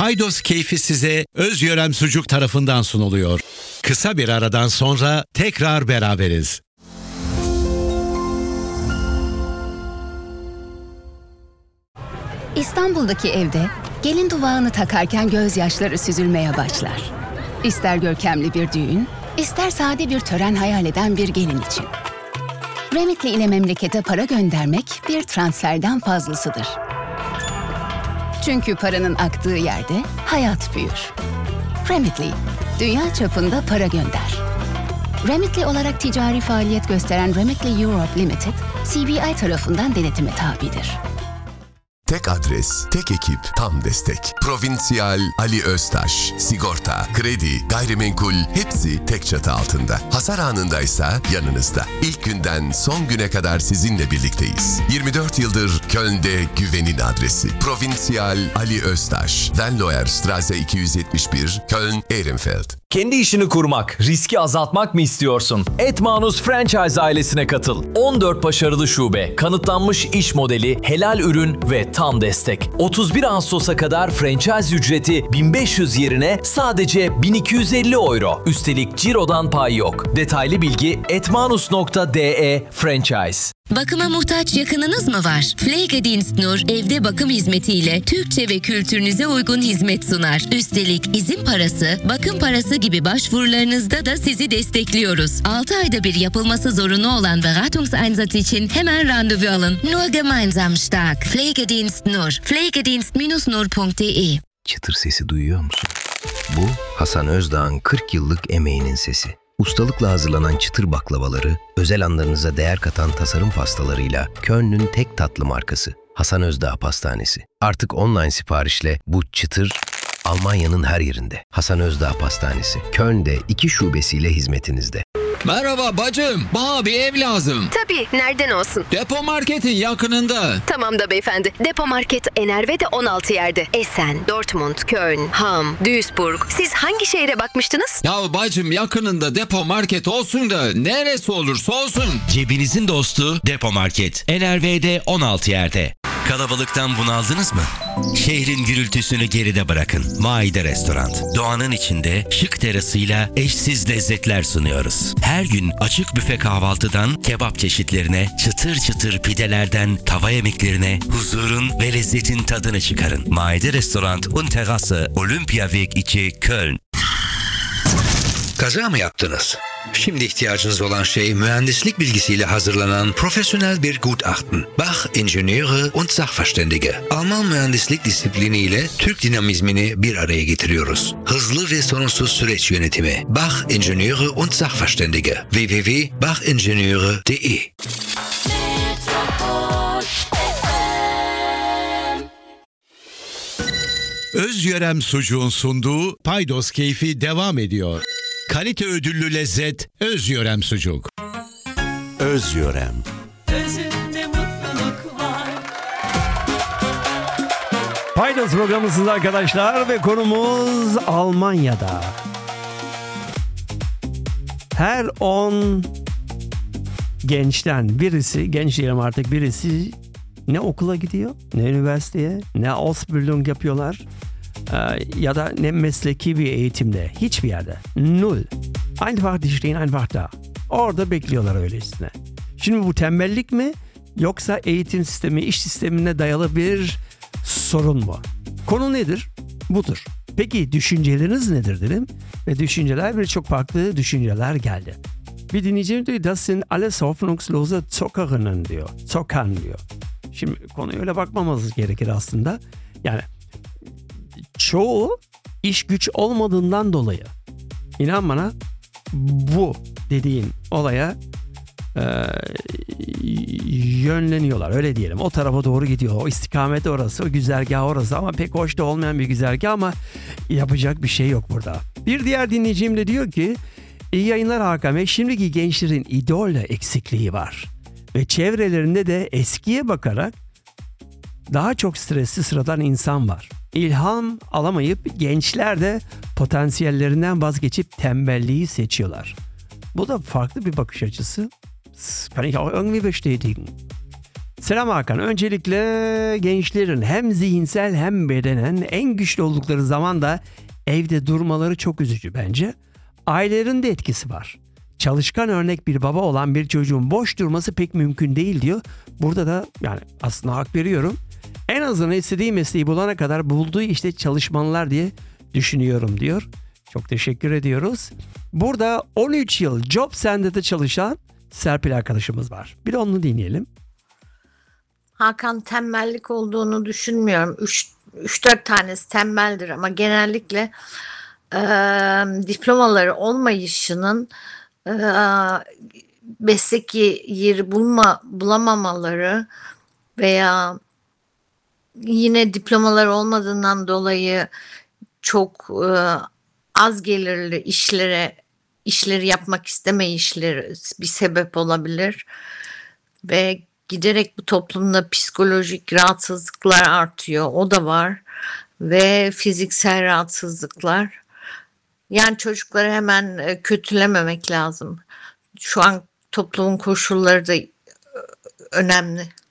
Paydos Keyfi size Özyörem Sucuk tarafından sunuluyor. Kısa bir aradan sonra tekrar beraberiz. İstanbul'daki evde gelin duvağını takarken gözyaşları süzülmeye başlar. İster görkemli bir düğün, ister sade bir tören hayal eden bir gelin için. Remitly ile memlekete para göndermek bir transferden fazlasıdır. Çünkü paranın aktığı yerde hayat büyür. Remitly, dünya çapında para gönder. Remitly olarak ticari faaliyet gösteren Remitly Europe Limited, CBI tarafından denetime tabidir. Tek adres, tek ekip, tam destek. Provincial Ali Öztaş. Sigorta, kredi, gayrimenkul hepsi tek çatı altında. Hasar anındaysa yanınızda. İlk günden son güne kadar sizinle birlikteyiz. 24 yıldır Köln'de güvenin adresi. Provincial Ali Öztaş. Venloer Straße 271, Köln, Ehrenfeld. Kendi işini kurmak, riski azaltmak mı istiyorsun? Etmanus Franchise ailesine katıl. 14 başarılı şube, kanıtlanmış iş modeli, helal ürün ve tam destek. 31 Ağustos'a kadar franchise ücreti 1500 yerine sadece 1250 euro. Üstelik cirodan pay yok. Detaylı bilgi etmanus.de franchise. Bakıma muhtaç yakınınız mı var? Pflegedienst Nur evde bakım hizmetiyle Türkçe ve kültürünüze uygun hizmet sunar. Üstelik izin parası, bakım parası gibi başvurularınızda da sizi destekliyoruz. 6 ayda bir yapılması zorunlu olan Beratungseinsatz için hemen randevu alın. Nur gemeinsam stark. Pflegedienst Nur. Pflegedienst-nur.de. Çıtır sesi duyuyor musun? Bu Hasan Özdağ'ın 40 yıllık emeğinin sesi. Ustalıkla hazırlanan çıtır baklavaları, özel anlarınıza değer katan tasarım pastalarıyla Köln'ün tek tatlı markası Hasan Özdağ Pastanesi. Artık online siparişle bu çıtır Almanya'nın her yerinde. Hasan Özdağ Pastanesi, Köln'de 2 şubesiyle hizmetinizde. Merhaba bacım, bana bir ev lazım. Tabii, nereden olsun? Depo marketin yakınında. Tamam da beyefendi. Depo market Enerve'de 16 yerde. Essen, Dortmund, Köln, Hamm, Duisburg. Siz hangi şehre bakmıştınız? Ya bacım yakınında depo market olsun da neresi olursa olsun. Cebinizin dostu Depo Market. NRV'de 16 yerde. Kalabalıktan bunaldınız mı? Şehrin gürültüsünü geride bırakın. Maide Restoran. Doğanın içinde şık terasıyla eşsiz lezzetler sunuyoruz. Her gün açık büfe kahvaltıdan kebap çeşitlerine, çıtır çıtır pidelerden tava yemeklerine huzurun ve lezzetin tadını çıkarın. Maide Restoran und Terrasse, Olympiaweg 2, Köln. Kaza mı yaptınız? Şimdi ihtiyacınız olan şey mühendislik bilgisiyle hazırlanan profesyonel bir Gutachten. Bach Ingenieure und Sachverständige. Alman mühendislik disipliniyle Türk dinamizmini bir araya getiriyoruz. Hızlı ve sorunsuz süreç yönetimi. Bach Ingenieure und Sachverständige. www.bachingenieure.de. Özyörem Sucuğun sunduğu Paydos Keyfi devam ediyor. Kalite ödüllü lezzet Özyörem Sucuk. Özyörem. Özünde mutluluk var. Paydos programımızda arkadaşlar ve konumuz Almanya'da. Her 10 gençten birisi, genç diyelim artık, birisi ne okula gidiyor, ne üniversiteye, ne Ausbildung yapıyorlar ya da ne mesleki bir eğitimde, hiçbir yerde. Null. Einfach, die stehen einfach da. Orada bekliyorlar öylesine. Şimdi bu tembellik mi yoksa eğitim sistemi, iş sistemine dayalı bir sorun mu? Konu nedir? Budur. Peki düşünceleriniz nedir dedim ve düşünceler birçok farklı düşünceler geldi. Bir dinleyicim diyor, das sind alles hoffnungslose Zockerinnen diyor. Zockern diyor. Şimdi konuya öyle bakmamamız gerekir aslında. Yani çoğu iş güç olmadığından dolayı, inan bana, bu dediğin olaya yönleniyorlar, öyle diyelim. O tarafa doğru gidiyor. O istikamet orası, o güzergah orası ama pek hoş da olmayan bir güzergah, ama yapacak bir şey yok burada. Bir diğer dinleyicim de diyor ki, iyi yayınlar Hakan Bey, şimdiki gençlerin idol eksikliği var. Ve çevrelerinde de eskiye bakarak daha çok stresli sıradan insan var. İlham alamayıp gençler de potansiyellerinden vazgeçip tembelliği seçiyorlar. Bu da farklı bir bakış açısı. Kann ich auch irgendwie bestätigen. Selam Hakan. Öncelikle gençlerin hem zihinsel hem bedenen en güçlü oldukları zaman da evde durmaları çok üzücü bence. Ailelerin de etkisi var. Çalışkan örnek bir baba olan bir çocuğun boş durması pek mümkün değil diyor. Burada da yani aslında hak veriyorum. En azından istediği mesleği bulana kadar bulduğu işte çalışmalılar diye düşünüyorum diyor. Çok teşekkür ediyoruz. Burada 13 yıl Job Center'da çalışan Serpil arkadaşımız var. Bir de onu dinleyelim. Hakan, tembellik olduğunu düşünmüyorum. 3-4 tanesi tembeldir ama genellikle diplomaları olmayışının mesleki yeri bulamamaları veya yine diplomalar olmadığından dolayı çok az gelirli işleri yapmak istemeyişleri bir sebep olabilir ve giderek bu toplumda psikolojik rahatsızlıklar artıyor. O da var ve fiziksel rahatsızlıklar. Yani çocukları hemen kötülememek lazım. Şu an toplumun koşulları da önemli.